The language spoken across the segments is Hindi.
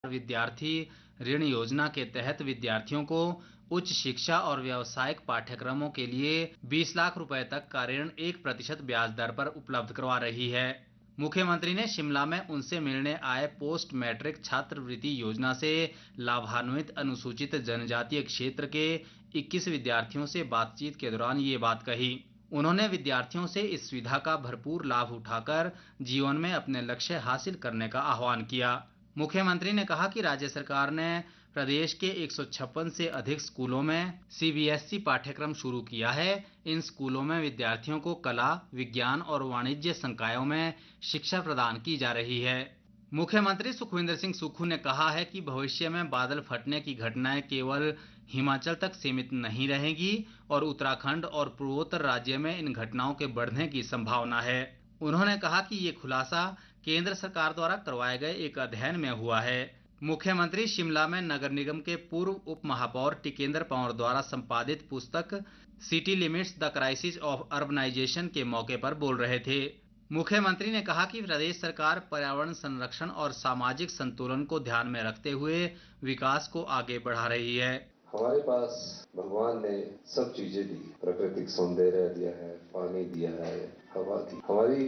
विद्यार्थी ऋण योजना के तहत विद्यार्थियों को उच्च शिक्षा और व्यावसायिक पाठ्यक्रमों के लिए 20 लाख रुपए तक का ऋण 1% ब्याज दर पर उपलब्ध करवा रही है। मुख्यमंत्री ने शिमला में उनसे मिलने आए पोस्ट मैट्रिक छात्रवृत्ति योजना से लाभान्वित अनुसूचित जनजातीय क्षेत्र के 21 विद्यार्थियों से बातचीत के दौरान ये बात कही। उन्होंने विद्यार्थियों से इस सुविधा का भरपूर लाभ उठाकर जीवन में अपने लक्ष्य हासिल करने का आह्वान किया। मुख्यमंत्री ने कहा कि राज्य सरकार ने प्रदेश के 156 से अधिक स्कूलों में सीबीएसई पाठ्यक्रम शुरू किया है। इन स्कूलों में विद्यार्थियों को कला, विज्ञान और वाणिज्य संकायों में शिक्षा प्रदान की जा रही है। मुख्यमंत्री सुखविंदर सिंह सुक्खू ने कहा है कि भविष्य में बादल फटने की घटनाएं केवल हिमाचल तक सीमित नहीं रहेगी और उत्तराखंड और पूर्वोत्तर राज्य में इन घटनाओं के बढ़ने की संभावना है। उन्होंने कहा कि ये खुलासा केंद्र सरकार द्वारा करवाए गए एक अध्ययन में हुआ है। मुख्यमंत्री शिमला में नगर निगम के पूर्व उप महापौर टिकेंद्र पंवर द्वारा संपादित पुस्तक city limits the crisis of urbanisation के मौके पर बोल रहे थे। मुख्यमंत्री ने कहा कि प्रदेश सरकार पर्यावरण संरक्षण और सामाजिक संतुलन को ध्यान में रखते हुए विकास को आगे बढ़ा रही है। हमारे पास भगवान ने सब चीजें दी, प्राकृतिक सौंदर्य दिया है, पानी दिया है, हवा दी। हमारी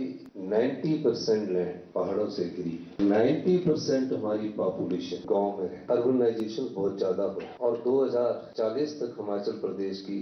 90% लैंड पहाड़ों से घिरी है। 90% हमारी पॉपुलेशन गांव में है। अर्बनाइजेशन बहुत ज्यादा हो और 2040 तक हिमाचल प्रदेश की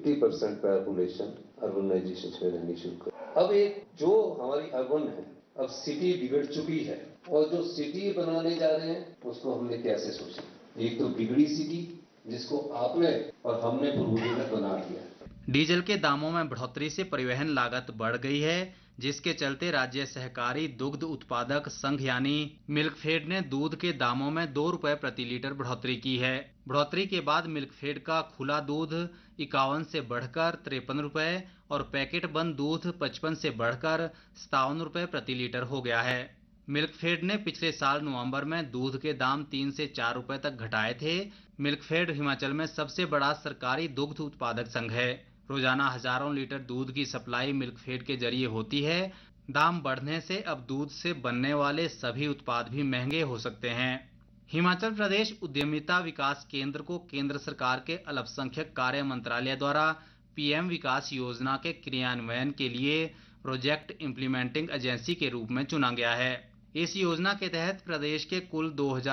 50% पॉपुलेशन अर्बनाइजेशन में रहनी शुरू कर। अब एक जो हमारी अर्बन है, अब सिटी बिगड़ चुकी है और जो सिटी बनाने जा रहे हैं उसको हमने कैसे सोचा। एक तो बिगड़ी सिटी जिसको आपने और हमने पूर्वजन्म बना दिया। डीजल के दामों में बढ़ोतरी से परिवहन लागत बढ़ गई है, जिसके चलते राज्य सहकारी दुग्ध उत्पादक संघ यानी मिल्कफेड ने दूध के दामों में 2 रुपए प्रति लीटर बढ़ोतरी की है। बढ़ोतरी के बाद मिल्कफेड का खुला दूध 51 से बढ़कर 53 रुपए और पैकेट बंद दूध 55 से बढ़कर 57 रुपए प्रति लीटर हो गया है। मिल्कफेड ने पिछले साल नवंबर में दूध के दाम 3 से 4 रुपए तक घटाए थे। मिल्कफेड हिमाचल में सबसे बड़ा सरकारी दुग्ध उत्पादक संघ है। रोजाना हजारों लीटर दूध की सप्लाई मिल्कफेड के जरिए होती है। दाम बढ़ने से अब दूध से बनने वाले सभी उत्पाद भी महंगे हो सकते हैं। हिमाचल प्रदेश उद्यमिता विकास केंद्र को केंद्र सरकार के अल्पसंख्यक कार्य मंत्रालय द्वारा पीएम विकास योजना के क्रियान्वयन के लिए प्रोजेक्ट इंप्लीमेंटिंग एजेंसी के रूप में चुना गया है। इस योजना के तहत प्रदेश के कुल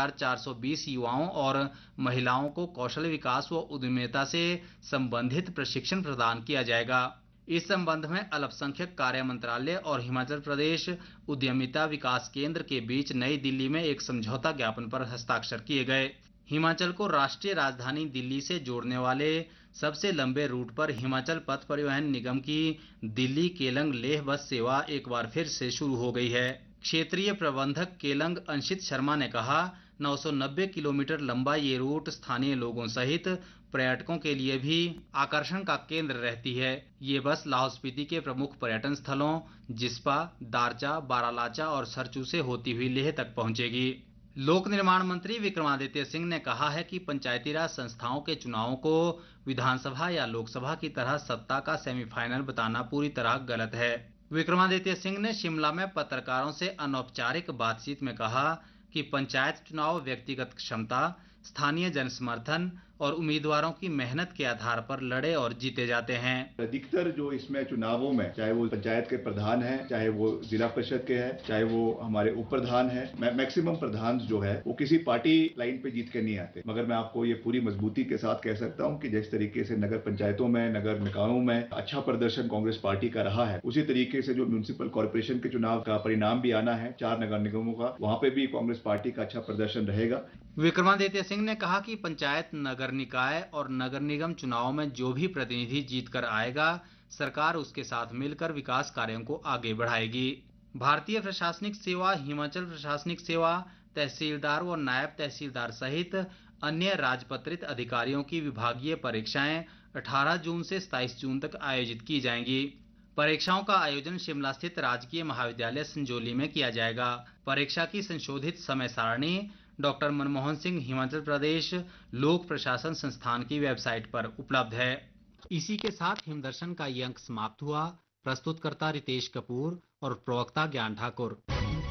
2420 युवाओं और महिलाओं को कौशल विकास व उद्यमिता से संबंधित प्रशिक्षण प्रदान किया जाएगा। इस संबंध में अल्पसंख्यक कार्य मंत्रालय और हिमाचल प्रदेश उद्यमिता विकास केंद्र के बीच नई दिल्ली में एक समझौता ज्ञापन पर हस्ताक्षर किए गए। हिमाचल को राष्ट्रीय राजधानी दिल्ली से जोड़ने वाले सबसे लंबे रूट पर हिमाचल पथ परिवहन निगम की दिल्ली केलंग लेह बस सेवा एक बार फिर से शुरू हो गई है। क्षेत्रीय प्रबंधक केलंग अंशित शर्मा ने कहा, 990 किलोमीटर लंबा ये रूट स्थानीय लोगों सहित पर्यटकों के लिए भी आकर्षण का केंद्र रहती है। ये बस लाहौल स्पीति के प्रमुख पर्यटन स्थलों जिस्पा, दारचा, बारालाचा और सरचू से होती हुई लेह तक पहुंचेगी। लोक निर्माण मंत्री विक्रमादित्य सिंह ने कहा है कि पंचायती राज संस्थाओं के चुनावों को विधानसभा या लोकसभा की तरह सत्ता का सेमीफाइनल बताना पूरी तरह गलत है। विक्रमादित्य सिंह ने शिमला में पत्रकारों से अनौपचारिक बातचीत में कहा कि पंचायत चुनाव व्यक्तिगत क्षमता, स्थानीय जनसमर्थन और उम्मीदवारों की मेहनत के आधार पर लड़े और जीते जाते हैं। अधिकतर जो इसमें चुनावों में चाहे वो पंचायत के प्रधान हैं, चाहे वो जिला परिषद के हैं, चाहे वो हमारे उप प्रधान हैं, मैक्सिमम प्रधान जो है वो किसी पार्टी लाइन पे जीत के नहीं आते। मगर मैं आपको ये पूरी मजबूती के साथ कह सकता हूँ कि जिस तरीके से नगर पंचायतों में, नगर निकायों में अच्छा प्रदर्शन कांग्रेस पार्टी का रहा है, उसी तरीके से जो म्यूनिसिपल कॉर्पोरेशन के चुनाव का परिणाम भी आना है 4 नगर निगमों का, वहाँ पे भी कांग्रेस पार्टी का अच्छा प्रदर्शन रहेगा। विक्रमादित्य सिंह ने कहा कि पंचायत, नगर निकाय और नगर निगम चुनाव में जो भी प्रतिनिधि जीत कर आएगा, सरकार उसके साथ मिलकर विकास कार्यों को आगे बढ़ाएगी। भारतीय प्रशासनिक सेवा, हिमाचल प्रशासनिक सेवा, तहसीलदार व नायब तहसीलदार सहित अन्य राजपत्रित अधिकारियों की विभागीय परीक्षाएं 18 जून से 27 जून तक आयोजित की जाएंगी। परीक्षाओं का आयोजन शिमला स्थित राजकीय महाविद्यालय संजौली में किया जाएगा। परीक्षा की संशोधित समय सारणी डॉक्टर मनमोहन सिंह हिमाचल प्रदेश लोक प्रशासन संस्थान की वेबसाइट पर उपलब्ध है। इसी के साथ हिमदर्शन का ये अंक समाप्त हुआ। प्रस्तुतकर्ता रितेश कपूर और प्रवक्ता ज्ञान ठाकुर।